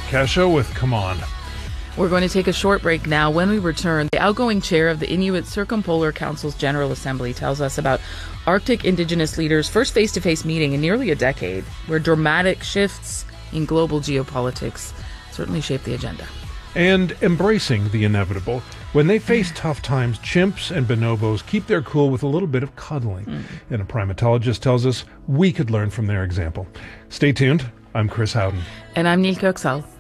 Kesha with Come On. We're going to take a short break now. When we return, the outgoing chair of the Inuit Circumpolar Council's General Assembly tells us about Arctic Indigenous leaders' first face-to-face meeting in nearly a decade, where dramatic shifts in global geopolitics certainly shape the agenda. And embracing the inevitable. When they face tough times, chimps and bonobos keep their cool with a little bit of cuddling. And a primatologist tells us we could learn from their example. Stay tuned. I'm Chris Howden. And I'm Neil Kirksall.